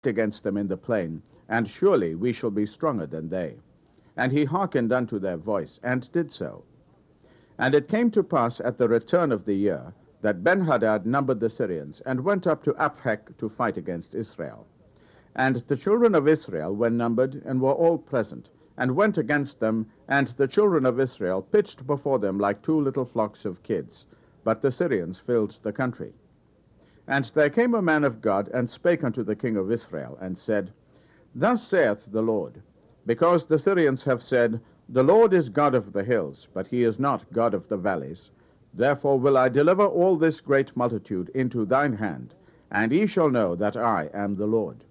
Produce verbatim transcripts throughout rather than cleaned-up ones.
against them in the plain, and surely we shall be stronger than they. And he hearkened unto their voice, and did so. And it came to pass at the return of the year, that Benhadad numbered the Syrians, and went up to Aphek to fight against Israel. And the children of Israel were numbered, and were all present, and went against them, and the children of Israel pitched before them like two little flocks of kids. But the Syrians filled the country. And there came a man of God, and spake unto the king of Israel, and said, Thus saith the Lord, because the Syrians have said, The Lord is God of the hills, but he is not God of the valleys. Therefore will I deliver all this great multitude into thine hand, and ye shall know that I am the Lord.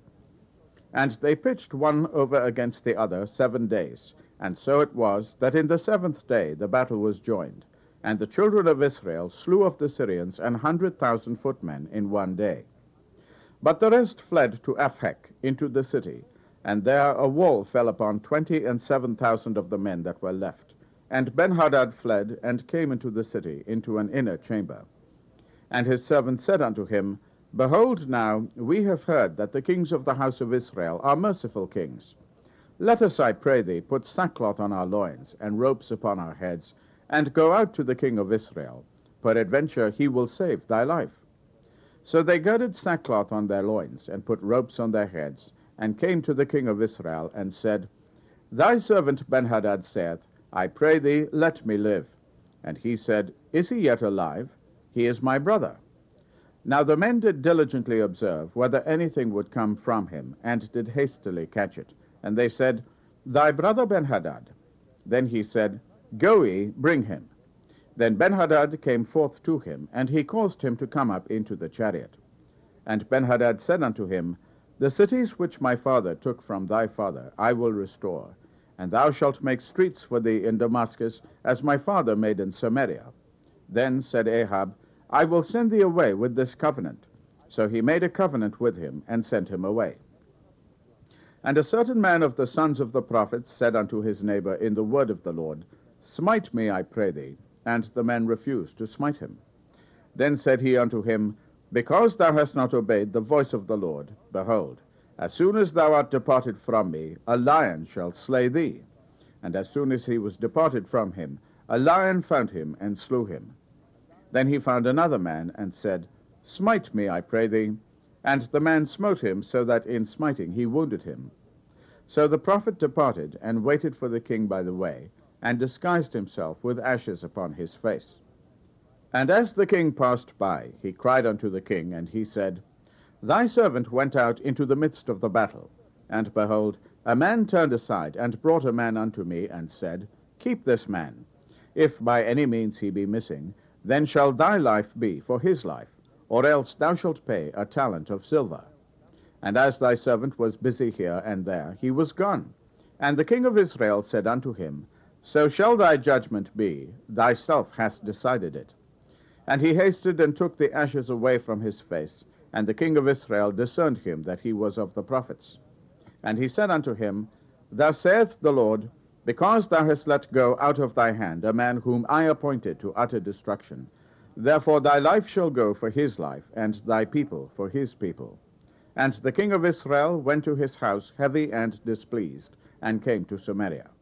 And they pitched one over against the other seven days. And so it was, that in the seventh day the battle was joined. And the children of Israel slew of the Syrians an hundred thousand footmen in one day. But the rest fled to Aphek into the city, and there a wall fell upon twenty and seven thousand of the men that were left. And Benhadad fled, and came into the city, into an inner chamber. And his servants said unto him, Behold now, we have heard that the kings of the house of Israel are merciful kings. Let us, I pray thee, put sackcloth on our loins, and ropes upon our heads, and go out to the king of Israel. Peradventure he will save thy life. So they girded sackcloth on their loins, and put ropes on their heads, and came to the king of Israel, and said, Thy servant Benhadad saith, I pray thee, let me live. And he said, Is he yet alive? He is my brother. Now the men did diligently observe whether anything would come from him, and did hastily catch it. And they said, Thy brother Benhadad. Then he said, Go ye, bring him. Then Benhadad came forth to him, and he caused him to come up into the chariot. And Benhadad said unto him, The cities which my father took from thy father I will restore, and thou shalt make streets for thee in Damascus, as my father made in Samaria. Then said Ahab, I will send thee away with this covenant. So he made a covenant with him, and sent him away. And a certain man of the sons of the prophets said unto his neighbor in the word of the Lord, Smite me, I pray thee. And the man refused to smite him. Then said he unto him, Because thou hast not obeyed the voice of the Lord, behold, as soon as thou art departed from me, a lion shall slay thee. And as soon as he was departed from him, a lion found him, and slew him. Then he found another man, and said, Smite me, I pray thee. And the man smote him, so that in smiting he wounded him. So the prophet departed, and waited for the king by the way, and disguised himself with ashes upon his face. And as the king passed by, he cried unto the king, and he said, Thy servant went out into the midst of the battle, and behold, a man turned aside, and brought a man unto me, and said, Keep this man. If by any means he be missing, then shall thy life be for his life, or else thou shalt pay a talent of silver. And as thy servant was busy here and there, he was gone. And the king of Israel said unto him, So shall thy judgment be, thyself hast decided it. And he hasted and took the ashes away from his face, and the king of Israel discerned him that he was of the prophets. And he said unto him, Thus saith the Lord, Because thou hast let go out of thy hand a man whom I appointed to utter destruction, therefore thy life shall go for his life, and thy people for his people. And the king of Israel went to his house heavy and displeased, and came to Samaria.